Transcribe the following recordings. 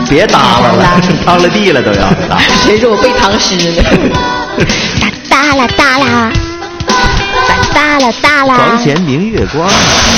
别耷拉了，趟了地了都要。 谁说我背唐诗呢？哒啦哒啦，哒啦哒啦。 床前明月光。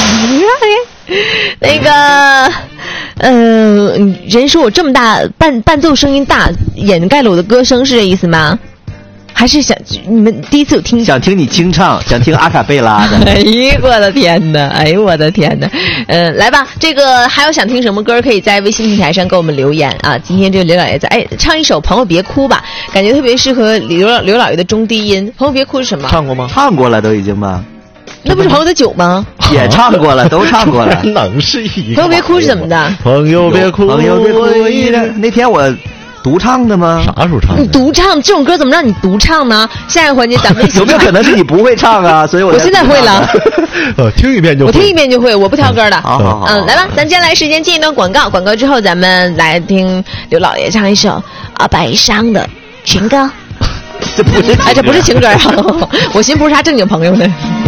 那个，人说我这么大伴奏声音大，掩盖了我的歌声，是这意思吗？还是你们第一次有听？ 想听你清唱，想听阿卡贝拉的。 哎呦我的天哪！哎呦我的天哪！来吧，这个还有想听什么歌，可以在微信平台上给我们留言啊。今天这个刘老爷子，唱一首《朋友别哭》吧，感觉特别适合刘老爷的中低音。《朋友别哭》是什么？ 唱过吗？ 唱过了，都已经吧。 那不是《朋友的酒》吗？ 也唱过了，都唱过了。 能是一个？ 朋友别哭是怎么的？ 朋友别哭， 朋友别哭。那天我独唱的吗？ 啥时候唱的？ 你独唱这种歌怎么让你独唱呢？下一个环节咱们有没有可能是你不会唱啊？所以我现在会了。 听一遍就会。 我听一遍就会，我不挑歌的。 好。 来吧，咱接下来时间进一段广告，广告之后咱们来听刘老爷唱一首悲伤的情歌。 这不是这不是情歌啊！我寻不是啥正经朋友呢。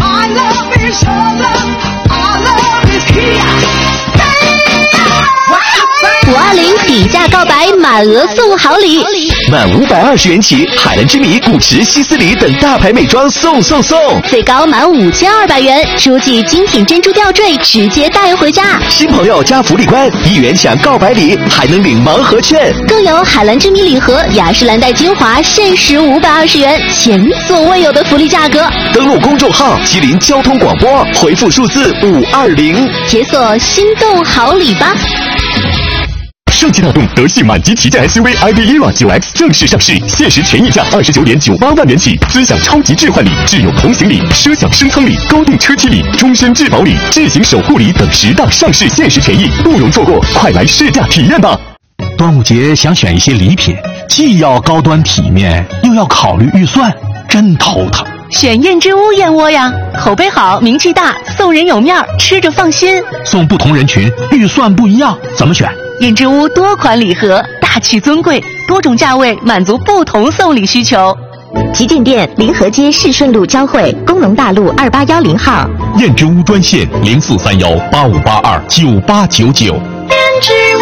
520底价告白，满额送好礼， 满520元起，海蓝之谜、古驰、希思黎等大牌美妆送， 最高满5200元，书记精品珍珠吊坠直接带回家。 新朋友加福利关，1元抢告白礼，还能领盲盒券， 更有海蓝之谜礼盒、雅诗兰黛精华限时520元，前所未有的福利价格。 登录公众号吉林交通广播，回复数字520， 解锁心动好礼吧。 上汽大众德系满级旗舰 SUV ID ERA 9X 正式上市，限时权益价29.98万元起，尊享超级置换礼、智友同行礼、奢享升舱礼、高定车漆礼、终身质保礼、智行守护礼等10大上市限时权益，不容错过，快来试驾体验吧！ 端午节想选一些礼品，既要高端体面，又要考虑预算，真头疼。 选燕之屋燕窝呀，口碑好，名气大，送人有面，吃着放心。 送不同人群，预算不一样，怎么选？ 燕之屋多款礼盒，大气尊贵，多种价位，满足不同送礼需求。 旗舰店临河街市顺路交汇，工农大路2810号。 燕之屋专线043185829899。 燕之屋。